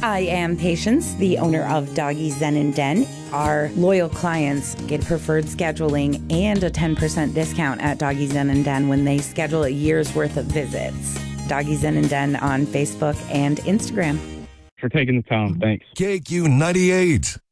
I am Patience, the owner of Doggy Zen and Den. Our loyal clients get preferred scheduling and a 10% discount at Doggy Zen and Den when they schedule a year's worth of visits. Doggy Zen and Den on Facebook and Instagram. For taking the time. Thanks. KQ98.